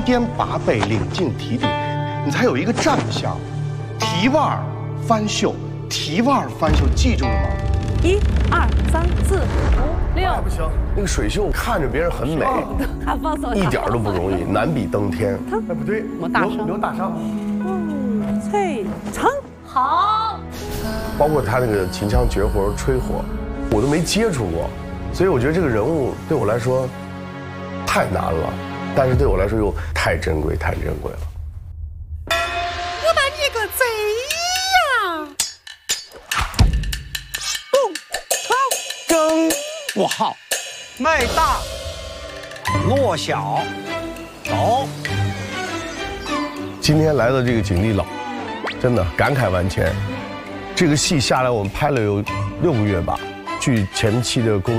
颠拔背，领进提顶，你才有一个站相。提腕翻袖，提腕翻袖，记住了吗 ？1、2、3、4、5、6。 不行，那个水袖看着别人很美， 还放松， 一点都不容易，难比登天。 哎，不对， 我大伤， 留大伤。 翠成好， 包括他那个秦腔绝活吹火，我都没接触过，所以我觉得这个人物对我来说太难了，但是对我来说又太珍贵，太珍贵了。 我把你个贼呀！ 征不好，卖大落小，走。 今天来到这个景帝老，真的感慨万千。这个戏下来我们拍了有6个月吧，据前期的工